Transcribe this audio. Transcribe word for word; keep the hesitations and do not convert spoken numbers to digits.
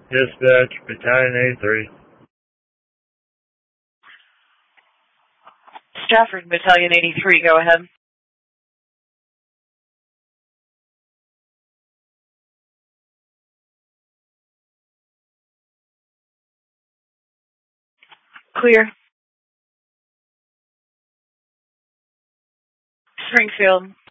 Dispatch, Battalion eighty-three. Stafford, Battalion eighty-three, go ahead. Clear. Springfield.